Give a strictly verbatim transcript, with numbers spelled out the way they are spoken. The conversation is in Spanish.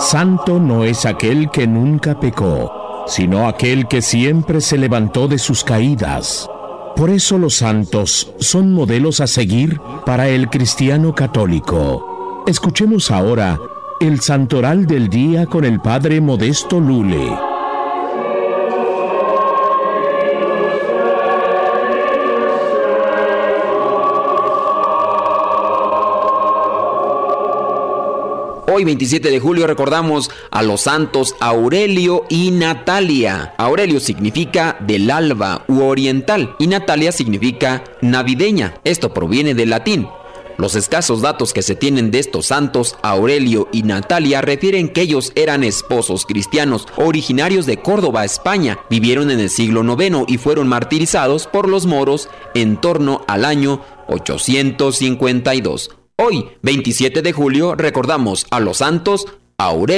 Santo no es aquel que nunca pecó, sino aquel que siempre se levantó de sus caídas. Por eso los santos son modelos a seguir para el cristiano católico. Escuchemos ahora el Santoral del Día con el Padre Modesto Lule. Hoy, veintisiete de julio, recordamos a los santos Aurelio y Natalia. Aurelio significa del alba u oriental y Natalia significa navideña. Esto proviene del latín. Los escasos datos que se tienen de estos santos, Aurelio y Natalia, refieren que ellos eran esposos cristianos originarios de Córdoba, España. Vivieron en el siglo noveno y fueron martirizados por los moros en torno al año ochocientos cincuenta y dos. Hoy, veintisiete de julio, recordamos a los santos Aurelio